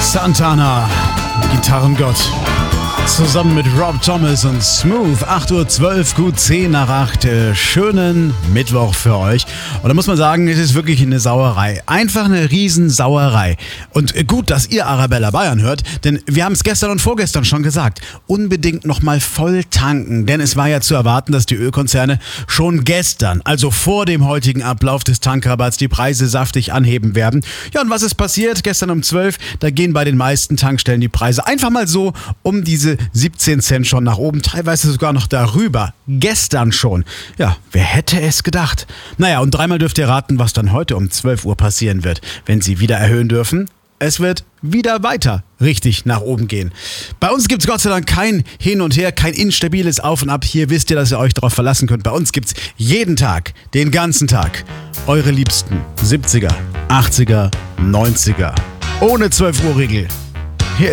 Santana, Gitarrengott, zusammen mit Rob Thomas und Smooth. 8.12 Uhr, gut 10 nach 8. Schönen Mittwoch für euch. Und da muss man sagen, es ist wirklich eine Sauerei. Einfach eine Riesensauerei. Und gut, dass ihr Arabella Bayern hört, denn wir haben es gestern und vorgestern schon gesagt. Unbedingt nochmal voll tanken, denn es war ja zu erwarten, dass die Ölkonzerne schon gestern, also vor dem heutigen Ablauf des Tankrabatts, die Preise saftig anheben werden. Ja, und was ist passiert? Gestern um 12, da gehen bei den meisten Tankstellen die Preise einfach mal so um diese 17 Cent schon nach oben, teilweise sogar noch darüber. Gestern schon. Ja, wer hätte es gedacht? Naja, und dreimal dürft ihr raten, was dann heute um 12 Uhr passieren wird, wenn sie wieder erhöhen dürfen. Es wird wieder weiter richtig nach oben gehen. Bei uns gibt's Gott sei Dank kein Hin und Her, kein instabiles Auf und Ab. Hier wisst ihr, dass ihr euch darauf verlassen könnt. Bei uns gibt's jeden Tag, den ganzen Tag, eure liebsten 70er, 80er, 90er. Ohne 12 Uhr Regel.